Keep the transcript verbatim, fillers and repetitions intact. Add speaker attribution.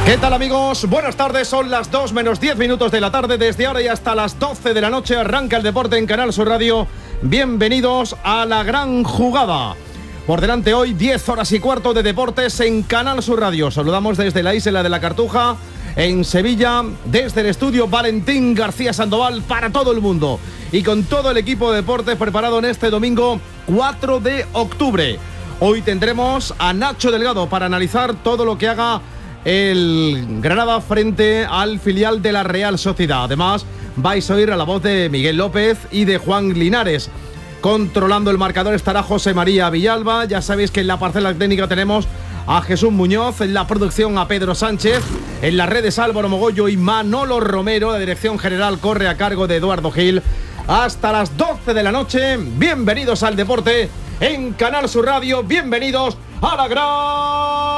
Speaker 1: ¿Qué tal, amigos? Buenas tardes, son las dos menos diez minutos de la tarde. Desde ahora y hasta las doce de la noche arranca el deporte en Canal Sur Radio. Bienvenidos a la gran jugada. Por delante hoy diez horas y cuarto de deportes en Canal Sur Radio. Saludamos desde la isla de la Cartuja, en Sevilla, desde el estudio Valentín García Sandoval para todo el mundo. Y con todo el equipo de deportes preparado en este domingo cuatro de octubre. Hoy tendremos a Nacho Delgado para analizar todo lo que haga el Granada frente al filial de la Real Sociedad. Además, vais a oír a la voz de Miguel López y de Juan Linares. Controlando el marcador estará José María Villalba. Ya sabéis que en la parcela técnica tenemos a Jesús Muñoz, en la producción a Pedro Sánchez, en las redes Álvaro Mogollo y Manolo Romero. La dirección general corre a cargo de Eduardo Gil. Hasta las doce de la noche. Bienvenidos al deporte en Canal Sur Radio. Bienvenidos a la gran